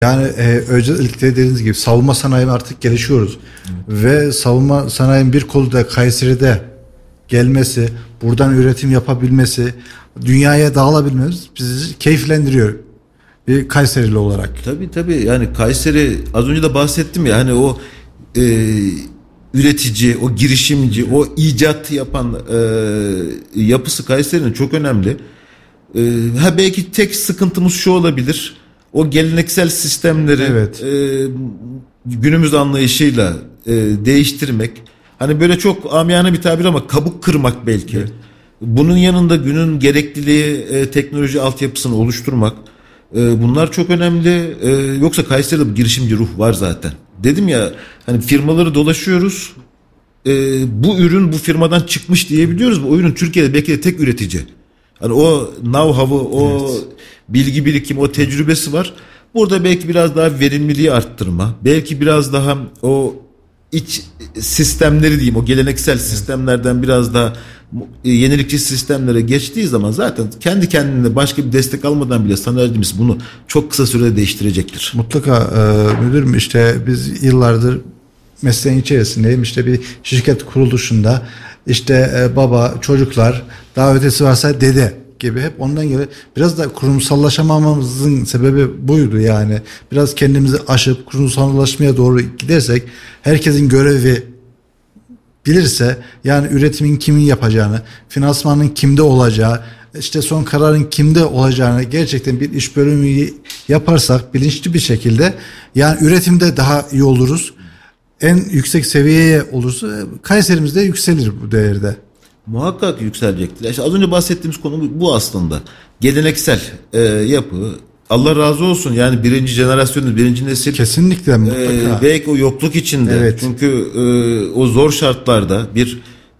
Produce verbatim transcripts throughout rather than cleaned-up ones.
Yani e, özellikle dediğiniz gibi savunma sanayine artık gelişiyoruz. Hı. Ve savunma sanayinin bir kolu da Kayseri'de gelmesi, buradan üretim yapabilmesi, dünyaya dağılabilmemiz bizi keyiflendiriyor. Bir Kayserili olarak. Tabii tabii, yani Kayseri, az önce de bahsettim ya, hani o e, üretici, o girişimci, o icat yapan e, yapısı Kayseri'nin çok önemli. E, ha belki tek sıkıntımız şu olabilir: o geleneksel sistemleri evet. e, günümüz anlayışıyla e, değiştirmek. Hani böyle çok amiyane bir tabir ama kabuk kırmak belki. Evet. Bunun yanında günün gerekliliği, e, teknoloji altyapısını oluşturmak. E, bunlar çok önemli. E, yoksa Kayseri'de bir girişimci ruh var zaten. Dedim ya, hani firmaları dolaşıyoruz. E, bu ürün bu firmadan çıkmış diyebiliyoruz. Bu ürün Türkiye'de belki de tek üretici. Hani o know-how'ı, o evet. bilgi birikim, o tecrübesi var. Burada belki biraz daha verimliliği arttırma, belki biraz daha o iç sistemleri diyeyim, o geleneksel evet. sistemlerden biraz daha yenilikçi sistemlere geçtiği zaman zaten kendi kendine başka bir destek almadan bile sanayicimiz bunu çok kısa sürede değiştirecektir. Mutlaka e, müdürüm, işte biz yıllardır mesleğin içerisindeyim. İşte bir şirket kuruluşunda işte e, baba, çocuklar, daha ötesi varsa dede gibi hep ondan geliyor. Biraz da kurumsallaşamamamızın sebebi buydu yani. Biraz kendimizi aşıp kurumsallaşmaya doğru gidersek, herkesin görevi bilirse, yani üretimin kimin yapacağını, finansmanın kimde olacağı, işte son kararın kimde olacağını gerçekten bir iş bölümü yaparsak bilinçli bir şekilde, yani üretimde daha iyi oluruz. En yüksek seviyeye olursa Kayserimiz de yükselir bu değerde. Muhakkak yükselecektir. İşte az önce bahsettiğimiz konu bu aslında. Geleneksel e, yapı. Allah razı olsun, yani birinci jenerasyonun, birinci nesil. Kesinlikle, mutlaka. E, belki o yokluk içinde. Evet. Çünkü e, o zor şartlarda bir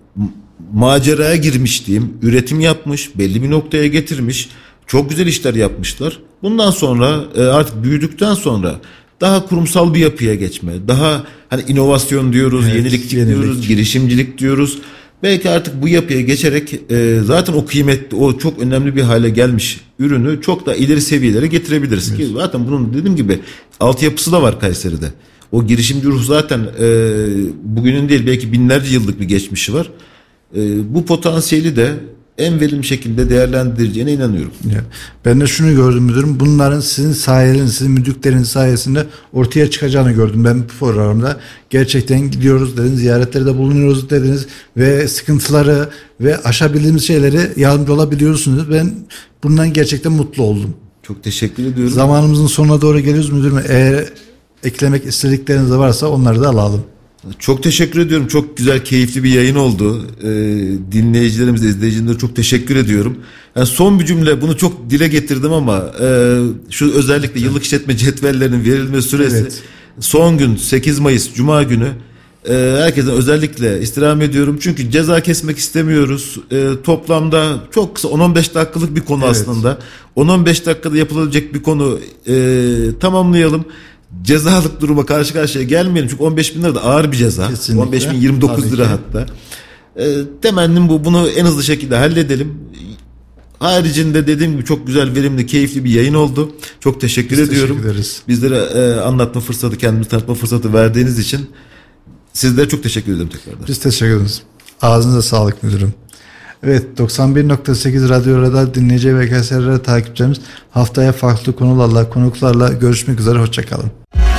maceraya girmiş diyeyim. Üretim yapmış, belli bir noktaya getirmiş. Çok güzel işler yapmışlar. Bundan sonra e, artık büyüdükten sonra daha kurumsal bir yapıya geçme. Daha hani inovasyon diyoruz, evet, yenilikçi yenilik. diyoruz, girişimcilik diyoruz. Belki artık bu yapıya geçerek e, zaten o kıymetli, o çok önemli bir hale gelmiş ürünü çok da ileri seviyelere getirebiliriz. Evet. Ki zaten bunun dediğim gibi altyapısı da var Kayseri'de. O girişimci ruh zaten e, bugünün değil belki binlerce yıllık bir geçmişi var. E, bu potansiyeli de en verimli şekilde değerlendireceğine inanıyorum. Ya, ben de şunu gördüm müdürüm. Bunların sizin sayeleriniz, sizin müdürlerin sayesinde ortaya çıkacağını gördüm ben bu programda. Gerçekten gidiyoruz dediniz, ziyaretlerde bulunuyoruz dediniz ve sıkıntıları ve aşabildiğimiz şeyleri yardımcı olabiliyorsunuz. Ben bundan gerçekten mutlu oldum. Çok teşekkür ediyorum. Zamanımızın sonuna doğru geliyoruz müdürüm. Eğer eklemek istedikleriniz de varsa onları da alalım. Çok teşekkür ediyorum. Çok güzel, keyifli bir yayın oldu. Ee, dinleyicilerimize, izleyicilerimize çok teşekkür ediyorum. Yani son bir cümle, bunu çok dile getirdim ama e, şu özellikle yıllık işletme cetvellerinin verilme süresi, evet. Son gün sekiz Mayıs Cuma günü. E, herkese özellikle istirham ediyorum. Çünkü ceza kesmek istemiyoruz. E, toplamda çok kısa on on beş dakikalık bir konu, evet. Aslında. on on beş dakikada yapılabilecek bir konu, e, tamamlayalım. Cezalık duruma karşı karşıya gelmeyelim. Çünkü on beş bin lira da ağır bir ceza. Kesinlikle. on beş bin yirmi dokuz lira hatta. E, temennim bu. Bunu en hızlı şekilde halledelim. Haricinde dediğim gibi çok güzel, verimli, keyifli bir yayın oldu. Çok teşekkür Biz ediyorum. Teşekkür ederiz. Bizlere e, anlatma fırsatı, kendimizi tanıtma fırsatı verdiğiniz için sizlere çok teşekkür ederim tekrardan. Biz teşekkür ederiz. Ağzınıza sağlık müdürüm. Evet, doksan bir nokta sekiz Radyo Radar dinleyici ve Kayseri takipçilerimiz, haftaya farklı konularla, konuklarla görüşmek üzere. Hoşçakalın.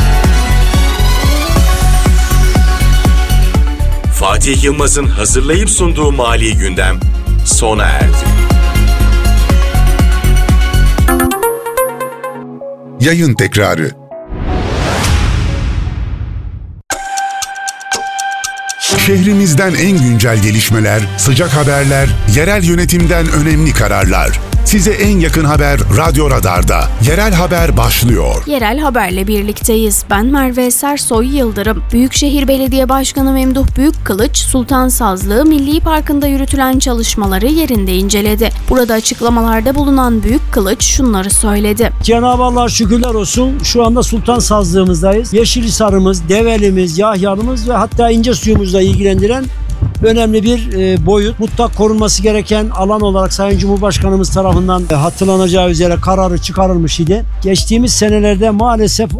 Fatih Yılmaz'ın hazırlayıp sunduğu Mali Gündem sona erdi. Yayın tekrarı. Şehrimizden en güncel gelişmeler, sıcak haberler, yerel yönetimden önemli kararlar. Size en yakın haber Radyo Radar'da. Yerel Haber başlıyor. Yerel Haber'le birlikteyiz. Ben Merve Sersoy Yıldırım. Büyükşehir Belediye Başkanı Memduh Büyükkılıç, Sultan Sazlı Milli Parkı'nda yürütülen çalışmaları yerinde inceledi. Burada açıklamalarda bulunan Büyükkılıç şunları söyledi. Cenab-ı Allah şükürler olsun. Şu anda Sultan Sazlığımızdayız. Yeşilhisar'ımız, Develimiz, Yahya'mız ve hatta İnce Suyumuzla ilgilendiren önemli bir e, boyut. Mutlak korunması gereken alan olarak Sayın Cumhurbaşkanımız tarafından e, hatırlanacağı üzere kararı çıkarılmış idi. Geçtiğimiz senelerde maalesef